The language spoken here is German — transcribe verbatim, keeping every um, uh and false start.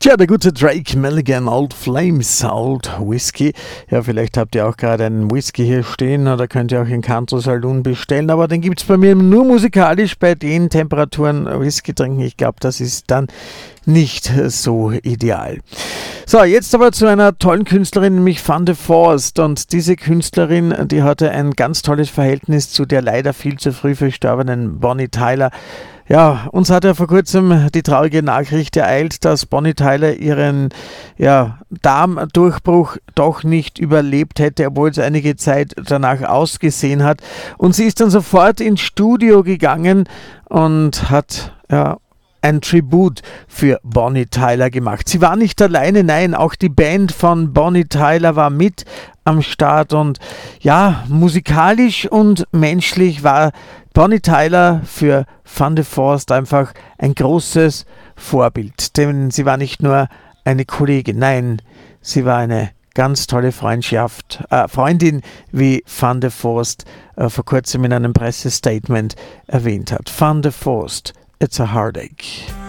Tja, der gute Drake Milligan, Old Flames, Old Whisky. Ja, vielleicht habt ihr auch gerade einen Whisky hier stehen oder könnt ihr auch in Country Saloon bestellen, aber den gibt es bei mir nur musikalisch bei den Temperaturen Whisky trinken. Ich glaube, das ist dann nicht so ideal. So, jetzt aber zu einer tollen Künstlerin, nämlich Van de Forst. Und diese Künstlerin, die hatte ein ganz tolles Verhältnis zu der leider viel zu früh verstorbenen Bonnie Tyler. Ja, uns hat ja vor kurzem die traurige Nachricht ereilt, dass Bonnie Tyler ihren ja, Darmdurchbruch doch nicht überlebt hätte, obwohl es einige Zeit danach ausgesehen hat. Und sie ist dann sofort ins Studio gegangen und hat ja ein Tribut für Bonnie Tyler gemacht. Sie war nicht alleine, nein, auch die Band von Bonnie Tyler war mit am Start und ja, musikalisch und menschlich war Bonnie Tyler für Van de Forst einfach ein großes Vorbild, denn sie war nicht nur eine Kollegin, nein, sie war eine ganz tolle Freundschaft, äh, Freundin, wie Van de Forst äh, vor kurzem in einem Pressestatement erwähnt hat. Van de Forst, it's a heartache.